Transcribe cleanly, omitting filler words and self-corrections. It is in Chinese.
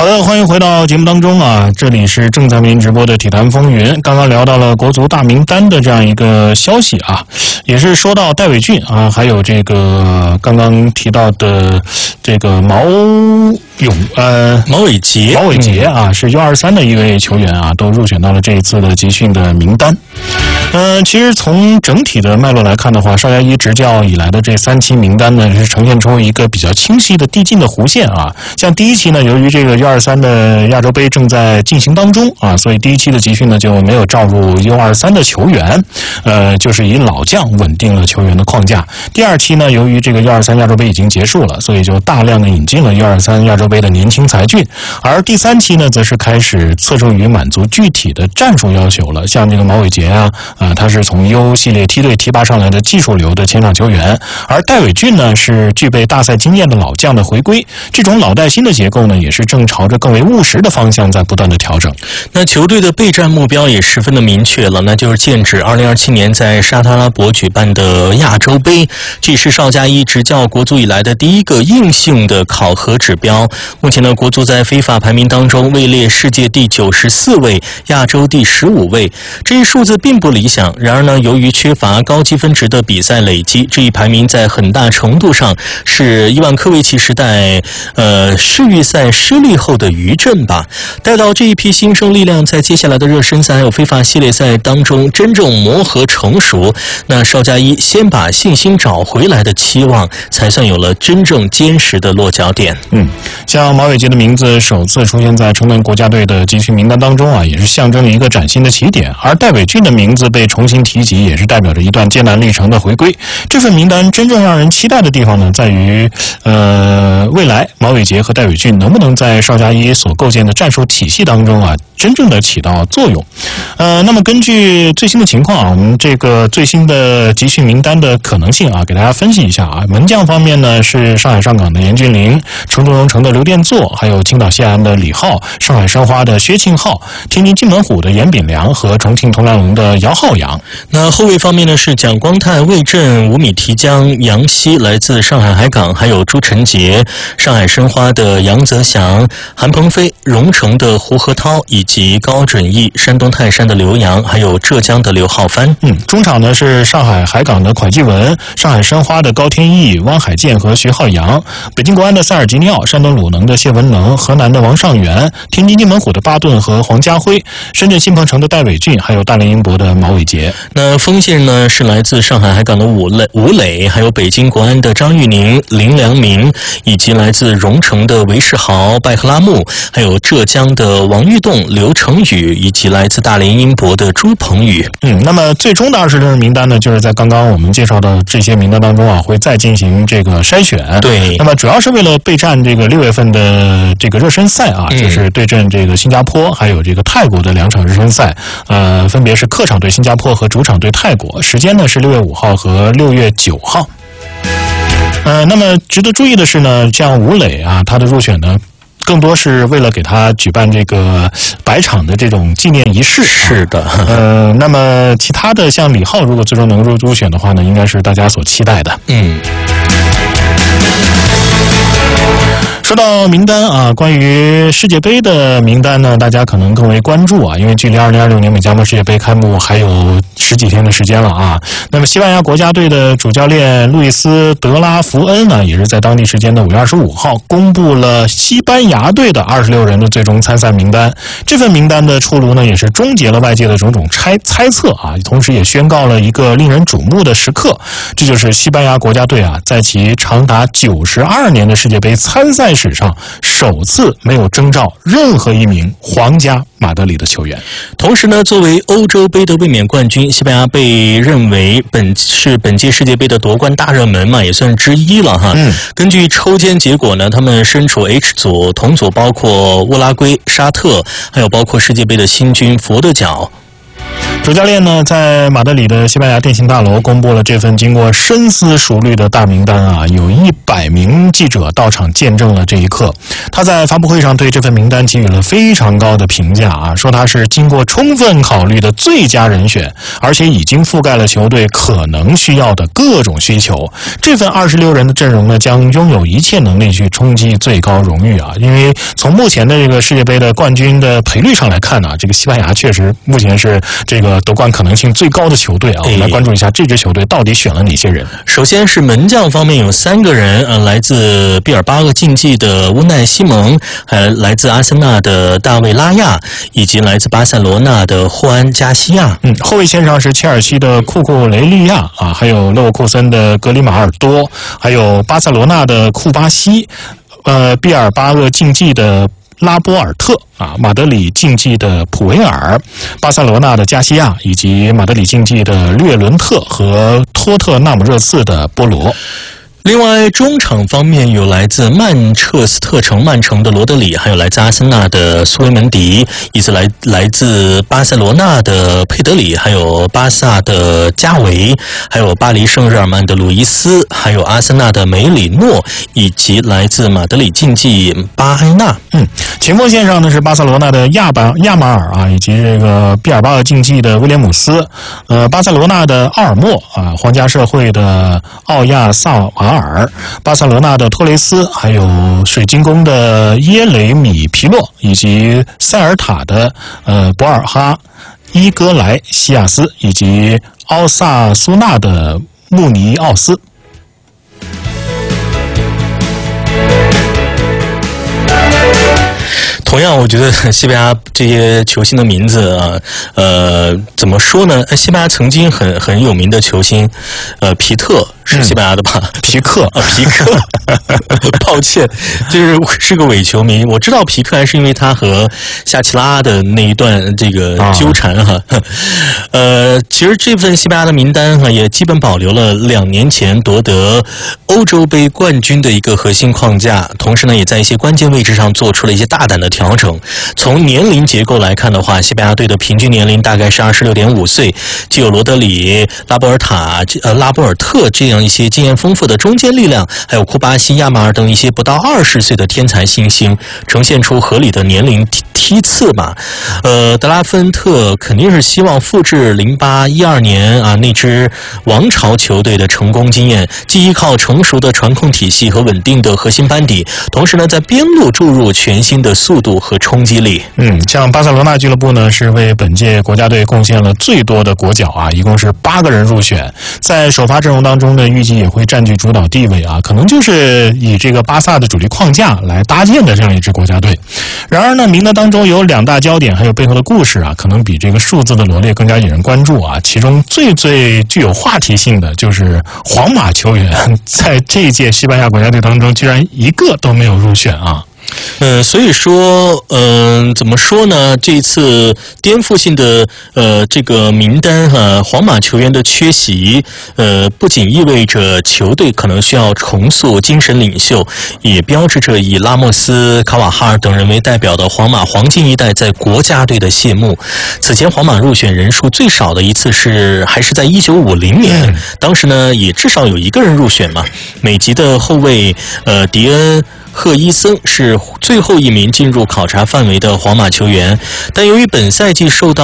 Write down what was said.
好的，欢迎回到节目当中啊！这里是正在为您直播的体坛风云。刚刚聊到了国足大名单的这样一个消息啊，也是说到戴伟俊啊，还有这个刚刚提到的这个毛伟杰啊，是 U23 的一位球员啊，都入选到了这一次的集训的名单。其实从整体的脉络来看的话，邵佳一执教以来的这3期名单呢，是呈现出一个比较清晰的递进的弧线啊。像第一期呢，由于这个 U23 的亚洲杯正在进行当中啊，所以第一期的集训呢就没有召入 U23 的球员，就是以老将稳定了球员的框架。第二期呢，由于这个 U23 亚洲杯已经结束了，所以就大量的引进了 U23 亚洲杯的年轻才俊。而第3期呢，则是开始侧重于满足具体的战术要求了，像这个毛伟杰他是从 U 系列梯队提拔上来的技术流的前场球员，而戴伟俊呢是具备大赛经验的老将的回归。这种老带新的结构呢，也是正朝着更为务实的方向在不断的调整。 那球队的备战目标也十分的明确了，那就是剑指2027年在沙特阿拉伯举办的亚洲杯。这是邵佳一执教国足以来的第一个硬性的考核指标。目前呢，国足在非法排名当中位列世界第94位，亚洲第15位。这一数字并不理想，然而呢，由于缺乏高积分值的比赛累积，这一排名在很大程度上是伊万科维奇时代世预赛失利后的余震吧。待到这一批新生力量在接下来的热身赛还有非法系列赛当中真正磨合成熟，那邵佳一先把信心找回来的期望才算有了真正坚实的落脚点。 像毛伟杰的名字首次出现在成员国家队的集训名单当中啊，也是象征了一个崭新的起点。而戴伟俊的名字被重新提及，也是代表着一段艰难历程的回归。这份名单真正让人期待的地方呢，在于未来毛伟杰和戴伟俊能不能在邵佳一所构建的战术体系当中啊，真正的起到作用。那么根据最新的情况啊，我们这个最新的集训名单的可能性啊，给大家分析一下啊。门将方面呢，是上海上港的严俊凌，成都蓉城的刘殿座，还有青岛谢安的李浩，上海申花的薛庆浩，天津津门虎的严炳良和重庆铜梁龙的姚浩洋。 那后卫方面呢，是蒋光太、魏震、吴米提江、杨希来自上海海港，还有朱晨杰，上海申花的杨泽祥、韩鹏飞，蓉城的胡和涛，以及高准翼，山东泰山的刘洋，还有浙江的刘浩帆。 中场呢是上海海港的蒯继文，上海申花的高天意、汪海建和徐浩洋，北京国安的塞尔吉尼奥，山东鲁能的谢文能，河南的王上元，天津津门虎的巴顿和黄家辉，深圳新鹏城的戴伟俊，还有大连英博的毛伟杰。 那锋线呢是来自上海海港的吴磊，还有北京国安的张玉宁、林良铭，以及来自蓉城的韦世豪、拜赫拉木，还有浙江的王玉栋、刘成宇，以及来自大连英博的朱鹏宇。 那么最终的20人名单呢，就是在刚刚我们介绍的这些名单当中啊，会再进行这个筛选。 对， 那么主要是为了备战这个6月份的这个热身赛啊，就是对阵这个新加坡还有这个泰国的2场热身赛，分别是客场对新加坡和主场对泰国，时间呢是6月5号和6月9号。那么值得注意的是呢，像吴磊啊，他的入选呢，更多是为了给他举办这个100场的这种纪念仪式。 是的， 那么其他的像李浩，如果最终能入选的话呢，应该是大家所期待的。说到名单啊，关于世界杯的名单呢，大家可能更为关注啊，因为距离2026年美加墨世界杯开幕还有10几天的时间了啊。那么西班牙国家队的主教练路易斯·德拉福恩呢，也是在当地时间的5月25号公布了西班牙队的26人的最终参赛名单。这份名单的出炉呢，也是终结了外界的种种猜测啊，同时也宣告了一个令人瞩目的时刻，这就是西班牙国家队啊，在其长达92年的世界杯参赛史上首次没有征召任何一名皇家马德里的球员。 同时呢，作为欧洲杯的卫冕冠军，西班牙被认为本届世界杯的夺冠大热门嘛，也算之一了哈。根据抽签结果呢，他们身处 H 组，同组包括乌拉圭、沙特，还有包括世界杯的新军佛得角。 主教练呢，在马德里的西班牙电信大楼公布了这份经过深思熟虑的大名单啊，有100名记者到场见证了这一刻。他在发布会上对这份名单给予了非常高的评价啊，说他是经过充分考虑的最佳人选，而且已经覆盖了球队可能需要的各种需求。这份26人的阵容呢，将拥有一切能力去冲击最高荣誉啊！因为从目前的这个世界杯的冠军的赔率上来看呢，这个西班牙确实目前是这个夺冠可能性最高的球队啊。我们来关注一下这支球队到底选了哪些人。 首先是门将方面有3个人，来自毕尔巴鄂竞技的乌奈西蒙，还来自阿森纳的大卫拉亚，以及来自巴塞罗那的霍安加西亚。 后卫线上是切尔西的库库雷利亚啊，还有勒沃库森的格里马尔多，还有巴塞罗那的库巴西，毕尔巴鄂竞技的拉波尔特啊，马德里竞技的普维尔，巴塞罗那的加西亚，以及马德里竞技的略伦特和托特纳姆热刺的波罗。 另外，中场方面有来自曼彻斯特城曼城的罗德里，还有来自阿森纳的苏维门迪，以及来自巴塞罗那的佩德里，还有巴萨的加维，还有巴黎圣日耳曼的鲁伊斯，还有阿森纳的梅里诺，以及来自马德里竞技巴埃纳。 前锋线上呢是巴塞罗那的亚马尔啊，以及这个毕尔巴鄂竞技的威廉姆斯，巴塞罗那的奥尔莫啊，皇家社会的奥亚萨瓦尔，巴塞罗那的托雷斯，还有水晶宫的耶雷米皮洛，以及塞尔塔的博尔哈伊戈莱西亚斯，以及奥萨苏纳的穆尼奥斯。 同样，我觉得西班牙这些球星的名字啊，怎么说呢？西班牙曾经很有名的球星，皮特是西班牙的吧？ 皮克， 抱歉，是个伪球迷。我知道皮克还是因为他和夏奇拉的那一段这个纠缠哈。其实这份西班牙的名单哈也基本保留了2年前夺得欧洲杯冠军的一个核心框架，同时呢也在一些关键位置上做出了一些大胆的调整。从年龄结构来看的话，西班牙队的平均年龄大概是26.5岁，既有罗德里、拉波尔特这样一些经验丰富的中坚力量，还有库巴西、亚马尔等一些不到20岁的天才新星，呈现出合理的年龄梯次吧。德拉芬特肯定是希望复制08-12年啊那支王朝球队的成功经验，既依靠成熟的传控体系和稳定的核心班底，同时呢在边路注入全新的速度和冲击力。 像巴塞罗那俱乐部呢是为本届国家队贡献了最多的国脚啊，一共是8个人入选，在首发阵容当中呢预计也会占据主导地位啊，可能就是以这个巴萨的主力框架来搭建的这样一支国家队。然而呢，名单当中有2大焦点，还有背后的故事啊，可能比这个数字的罗列更加引人关注啊。其中最具有话题性的就是皇马球员在这一届西班牙国家队当中居然一个都没有入选啊。 所以说，怎么说呢？这次颠覆性的这个名单哈，皇马球员的缺席，不仅意味着球队可能需要重塑精神领袖，也标志着以拉莫斯、卡瓦哈尔等人为代表的皇马黄金一代在国家队的谢幕。此前皇马入选人数最少的一次还是在1950年，当时呢也至少有1个人入选嘛。美籍的后卫迪恩赫伊森是最后一名进入考察范围的皇马球员，但由于本赛季受到